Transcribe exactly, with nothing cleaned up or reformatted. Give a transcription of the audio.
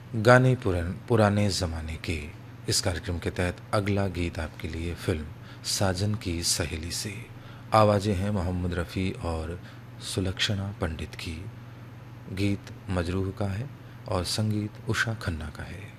गाने पुरान पुराने ज़माने के। इस कार्यक्रम के तहत अगला गीत आपके लिए फ़िल्म साजन की सहेली से। आवाज़ें हैं मोहम्मद रफ़ी और सुलक्षणा पंडित की। गीत मजरूह का है और संगीत उषा खन्ना का है।